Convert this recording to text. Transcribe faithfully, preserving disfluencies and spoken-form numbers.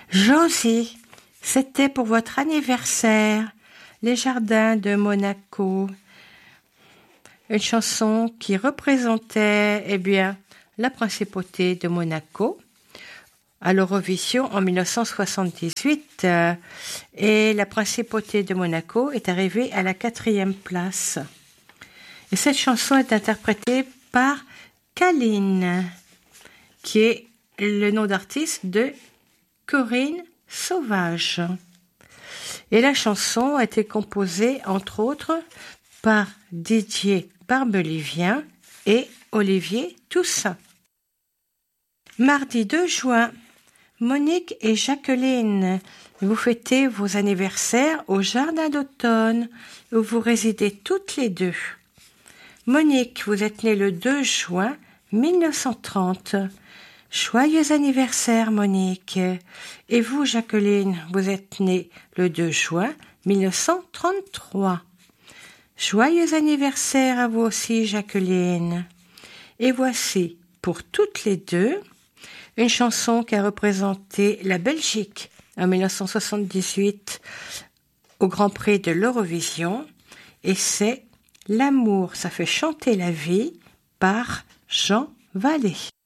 Josie, c'était pour votre anniversaire, les jardins de Monaco. Une chanson qui représentait, eh bien, la principauté de Monaco à l'Eurovision en mille neuf cent soixante-dix-huit. Euh, et la principauté de Monaco est arrivée à la quatrième place. Et cette chanson est interprétée par Caline, qui est le nom d'artiste de Corinne Sauvage. Et la chanson a été composée, entre autres, par Didier Barbelivien et Olivier Toussaint. Mardi deux juin, Monique et Jacqueline, vous fêtez vos anniversaires au Jardin d'automne où vous résidez toutes les deux. Monique, vous êtes née le deux juin mille neuf cent trente. Joyeux anniversaire, Monique. Et vous, Jacqueline, vous êtes née le deux juin mille neuf cent trente-trois. Joyeux anniversaire à vous aussi, Jacqueline. Et voici, pour toutes les deux, une chanson qui a représenté la Belgique en mille neuf cent soixante-dix-huit au Grand Prix de l'Eurovision, et c'est « L'amour, ça fait chanter la vie » par Jean Vallée.